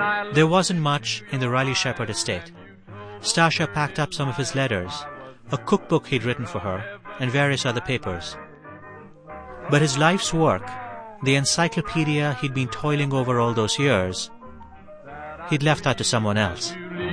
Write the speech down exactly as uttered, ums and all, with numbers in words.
There wasn't much in the Riley Shepard estate. Stasha packed up some of his letters, a cookbook he'd written for her, and various other papers. But his life's work, the encyclopedia he'd been toiling over all those years, he'd left that to someone else.